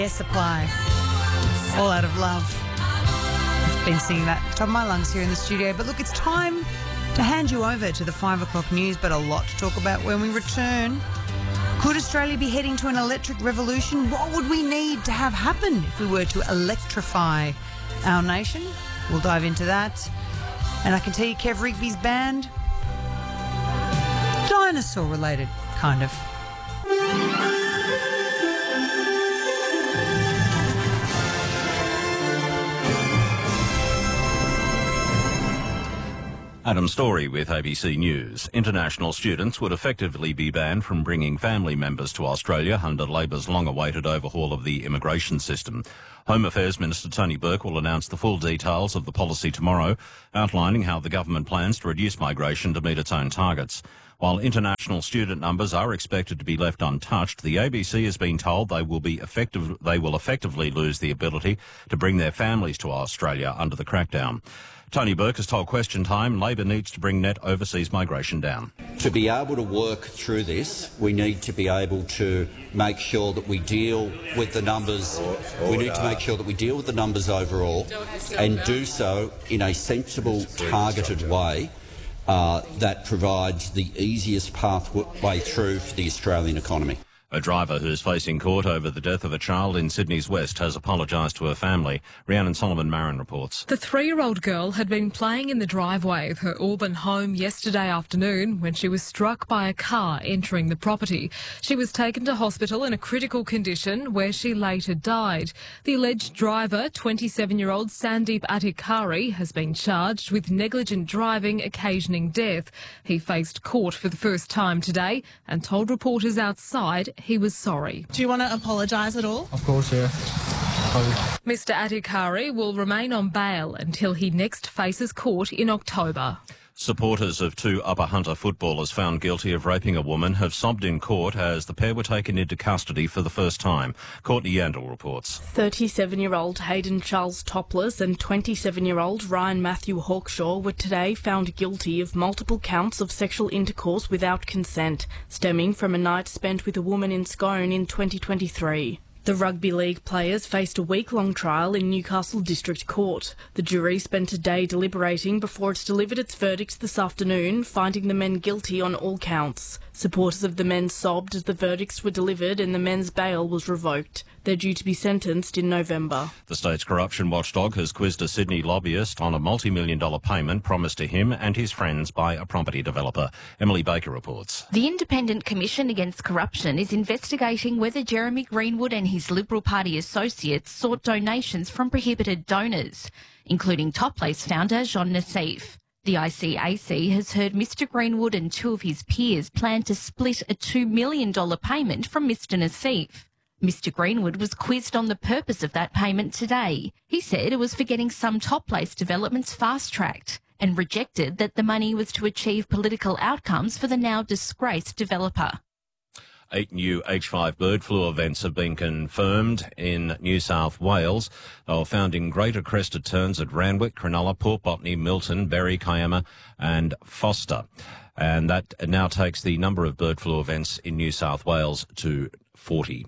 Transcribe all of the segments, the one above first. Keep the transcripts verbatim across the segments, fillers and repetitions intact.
Air Supply, All Out of Love. I've been singing that top of my lungs here in the studio. But look, it's time to hand you over to the five o'clock news, but a lot to talk about when we return. Could Australia be heading to an electric revolution? What would we need to have happen if we were to electrify our nation? We'll dive into that. And I can tell you Kev Rigby's band, dinosaur related, kind of. Adam Story with A B C News. International students would effectively be banned from bringing family members to Australia under Labor's long-awaited overhaul of the immigration system. Home Affairs Minister Tony Burke will announce the full details of the policy tomorrow, outlining how the government plans to reduce migration to meet its own targets. While international student numbers are expected to be left untouched, the A B C has been told they will be effective, they will effectively lose the ability to bring their families to Australia under the crackdown. Tony Burke has told Question Time Labor needs to bring net overseas migration down. To be able to work through this, we need to be able to make sure that we deal with the numbers. We need to make sure that we deal with the numbers overall and do so in a sensible, targeted way uh, that provides the easiest pathway through for the Australian economy. A driver who's facing court over the death of a child in Sydney's West has apologised to her family. Rhiannon Solomon-Marin reports. The three-year-old girl had been playing in the driveway of her Auburn home yesterday afternoon when she was struck by a car entering the property. She was taken to hospital in a critical condition where she later died. The alleged driver, twenty-seven-year-old Sandeep Adhikari, has been charged with negligent driving occasioning death. He faced court for the first time today and told reporters outside he was sorry. Do you want to apologise at all? Of course, yeah. Probably. Mister Adhikari will remain on bail until he next faces court in October. Supporters of two Upper Hunter footballers found guilty of raping a woman have sobbed in court as the pair were taken into custody for the first time. Courtney Yandel reports. thirty-seven-year-old Hayden Charles Topless and twenty-seven-year-old Ryan Matthew Hawkshaw were today found guilty of multiple counts of sexual intercourse without consent, stemming from a night spent with a woman in Scone in twenty twenty-three. The rugby league players faced a week-long trial in Newcastle District Court. The jury spent a day deliberating before it delivered its verdicts this afternoon, finding the men guilty on all counts. Supporters of the men sobbed as the verdicts were delivered and the men's bail was revoked. They're due to be sentenced in November. The state's corruption watchdog has quizzed a Sydney lobbyist on a multi-million dollar payment promised to him and his friends by a property developer. Emily Baker reports. The Independent Commission Against Corruption is investigating whether Jeremy Greenwood and his Liberal Party associates sought donations from prohibited donors, including Toplace founder Jean Nassif. The I C A C has heard Mister Greenwood and two of his peers plan to split a two million dollars payment from Mister Nassif. Mister Greenwood was quizzed on the purpose of that payment today. He said it was for getting some Toplace developments fast-tracked and rejected that the money was to achieve political outcomes for the now disgraced developer. Eight new H five bird flu events have been confirmed in New South Wales. They were found in greater crested terns at Randwick, Cronulla, Port Botany, Milton, Berry, Kiama and Foster. And that now takes the number of bird flu events in New South Wales to forty.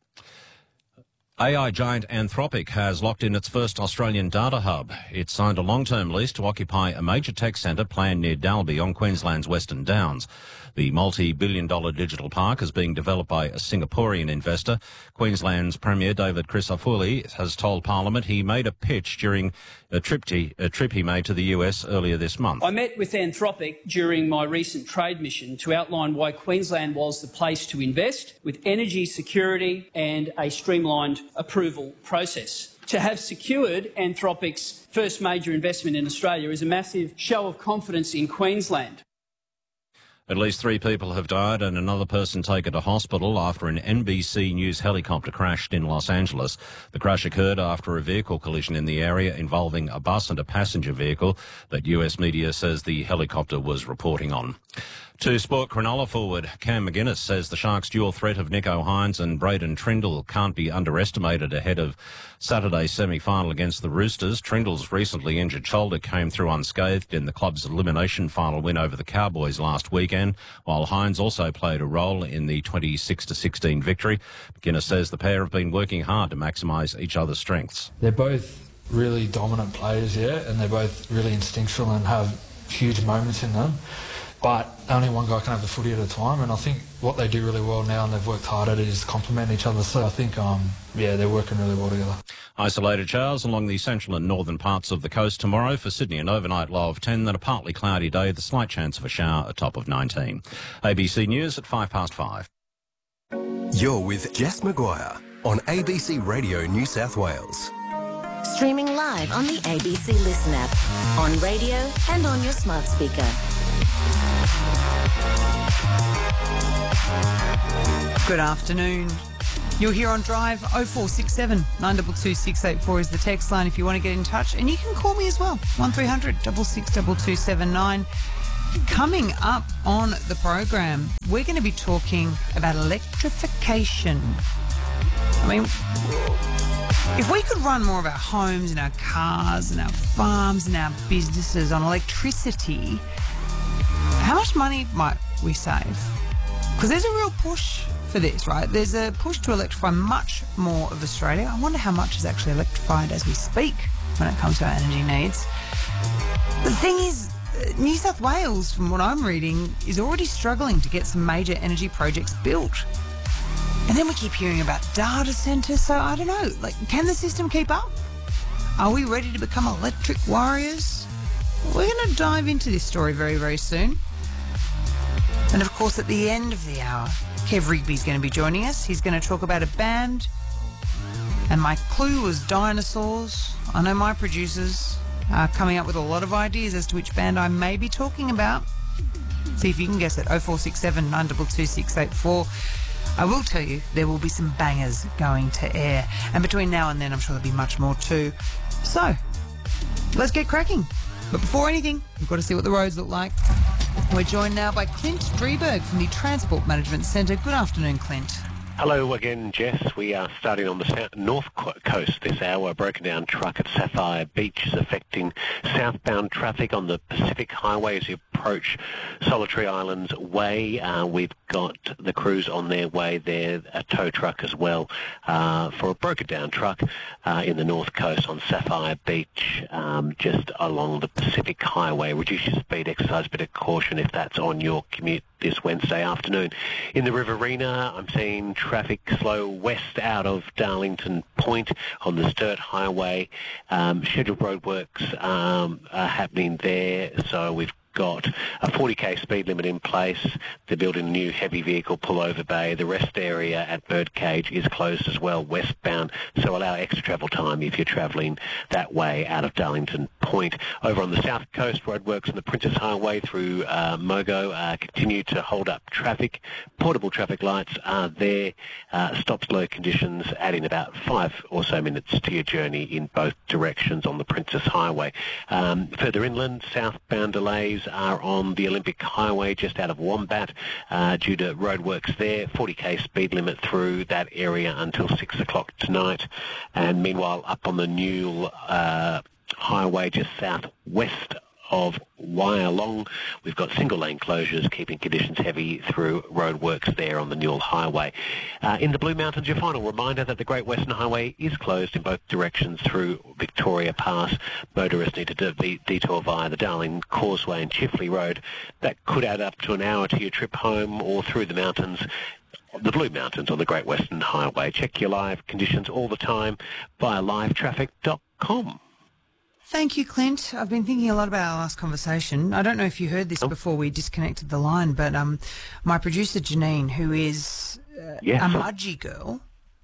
A I giant Anthropic has locked in its first Australian data hub. It signed a long-term lease to occupy a major tech centre planned near Dalby on Queensland's Western Downs. The multi-billion dollar digital park is being developed by a Singaporean investor. Queensland's Premier David Crisafulli has told Parliament he made a pitch during a trip, to, a trip he made to the U S earlier this month. I met with Anthropic during my recent trade mission to outline why Queensland was the place to invest, with energy security and a streamlined approval process. To have secured Anthropic's first major investment in Australia is a massive show of confidence in Queensland. At least three people have died and another person taken to hospital after an N B C News helicopter crashed in Los Angeles. The crash occurred after a vehicle collision in the area involving a bus and a passenger vehicle that U S media says the helicopter was reporting on. To sport, Cronulla forward Cam McGuinness says the Sharks' dual threat of Nico Hines and Braden Trindle can't be underestimated ahead of Saturday's semi-final against the Roosters. Trindle's recently injured shoulder came through unscathed in the club's elimination final win over the Cowboys last weekend, while Hines also played a role in the twenty-six to sixteen victory. McGuinness says the pair have been working hard to maximise each other's strengths. They're both really dominant players, yeah, and they're both really instinctual and have huge moments in them. But only one guy can have the footy at a time, and I think what they do really well now, and they've worked hard at it, is complement each other. So I think, um, yeah, they're working really well together. Isolated showers along the central and northern parts of the coast tomorrow. For Sydney, an overnight low of ten, then a partly cloudy day, the slight chance of a shower, a top of nineteen. A B C News at five past five. You're with Jess Maguire on A B C Radio New South Wales. Streaming live on the A B C Listen app, on radio and on your smart speaker. Good afternoon. You're here on Drive. oh four six seven, nine two two, six eight four is the text line if you want to get in touch. And you can call me as well, one three hundred, six six two two seven nine. Coming up on the program, we're going to be talking about electrification. I mean, if we could run more of our homes and our cars and our farms and our businesses on electricity, how much money might we save? Because there's a real push for this, right? There's a push to electrify much more of Australia. I wonder how much is actually electrified as we speak when it comes to our energy needs. The thing is, New South Wales, from what I'm reading, is already struggling to get some major energy projects built. And then we keep hearing about data centres, so I don't know, like, can the system keep up? Are we ready to become electric warriors? We're going to dive into this story very, very soon. And of course, at the end of the hour, Kev Rigby's going to be joining us. He's going to talk about a band. And my clue was dinosaurs. I know my producers are coming up with a lot of ideas as to which band I may be talking about. See if you can guess it. oh four six seven, nine two two, six eight four. I will tell you, there will be some bangers going to air. And between now and then, I'm sure there'll be much more too. So, let's get cracking. But before anything, we've got to see what the roads look like. We're joined now by Clint Drieberg from the Transport Management Centre. Good afternoon, Clint. Hello again, Jess. We are starting on the south, north coast this hour. A broken down truck at Sapphire Beach is affecting southbound traffic on the Pacific Highway as you approach Solitary Islands Way. Uh, we've got the crews on their way there, a tow truck as well, uh, for a broken down truck uh, in the north coast on Sapphire Beach, um, just along the Pacific Highway. Reduce your speed, exercise a bit of caution if that's on your commute this Wednesday afternoon. In the Riverina, I'm seeing traffic slow west out of Darlington Point on the Sturt Highway. Um, scheduled roadworks um, are happening there, so we've got a forty k speed limit in place. They're building a new heavy vehicle pullover bay. The rest area at Birdcage is closed as well, westbound, so allow extra travel time if you're travelling that way out of Darlington Point. Over on the south coast, roadworks on the Princess Highway through uh, Mogo uh, continue to hold up traffic. Portable traffic lights are there. Uh, stop-slow conditions, adding about five or so minutes to your journey in both directions on the Princess Highway. Um, further inland, southbound delays are on the Olympic Highway just out of Wombat uh, due to roadworks there. forty k speed limit through that area until six o'clock tonight. And meanwhile, up on the Newell uh, Highway just southwest of Wyalong, we've got single lane closures keeping conditions heavy through roadworks there on the Newell Highway. Uh, in the Blue Mountains, your final reminder that the Great Western Highway is closed in both directions through Victoria Pass. Motorists need to de- detour via the Darling Causeway and Chifley Road. That could add up to an hour to your trip home or through the mountains. The Blue Mountains on the Great Western Highway. Check your live conditions all the time via live traffic dot com. Thank you, Clint. I've been thinking a lot about our last conversation. I don't know if you heard this before we disconnected the line, but um, my producer, Janine, who is uh, yes. a Mudgee girl,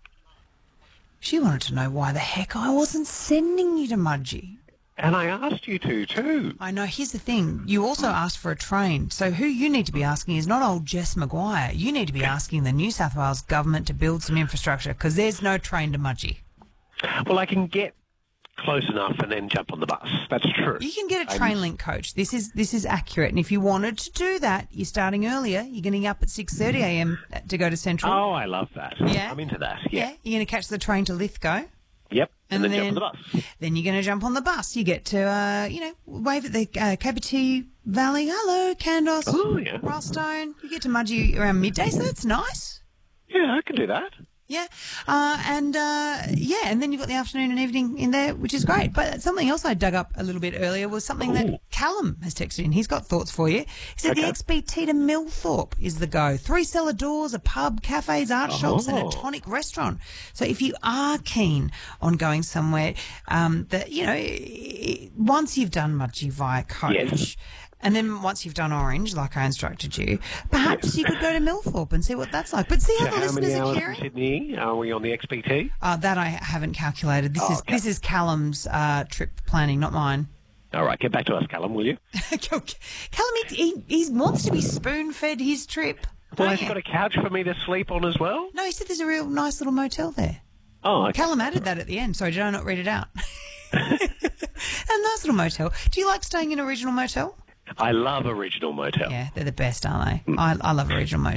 she wanted to know why the heck I wasn't sending you to Mudgee. And I asked you to, too. I know. Here's the thing. You also asked for a train. So who you need to be asking is not old Jess Maguire. You need to be asking the New South Wales government to build some infrastructure because there's no train to Mudgee. Well, I can get close enough and then jump on the bus. That's true. You can get a I'm- Trainlink coach. This is this is accurate. And if you wanted to do that, you're starting earlier. You're getting up at six thirty a m to go to Central. Oh, I love that. Yeah. I'm into that. yeah. Yeah. You're going to catch the train to Lithgow. Yep. And, And then, jump on the bus. Then you're going to jump on the bus. You get to, uh, you know, wave at the uh, Kabati Valley. Hello, Candos. Oh, yeah. Ralstone. You get to Mudgee around midday, so that's nice. Yeah, I can do that. Yeah. Uh, and, uh, yeah, and then you've got the afternoon and evening in there, which is great. But something else I dug up a little bit earlier was something Ooh. that Callum has texted in. He's got thoughts for you. He said Okay. the X B T to Millthorpe is the go. Three cellar doors, a pub, cafes, art shops, and a Oh. tonic restaurant. So if you are keen on going somewhere um, that, you know, i- once you've done Mudgee via coach, Yes. and then once you've done Orange, like I instructed you, perhaps you could go to Millthorpe and see what that's like. But see how So the how listeners many are hours hearing? from Sydney are we on the X B T? Uh, that I haven't calculated. This Oh, is okay. this is Callum's uh, trip planning, not mine. All right, get back to us, Callum, will you? Callum, he, he, he wants to be spoon-fed his trip. Well, don't he's you? got a couch for me to sleep on as well. No, he said there's a real nice little motel there. Oh, okay. Callum added that at the end. Sorry, did I not read it out? A nice little motel. Do you like staying in a regional motel? I love Original Motel. Yeah, they're the best, aren't they? I, I love a regional motel.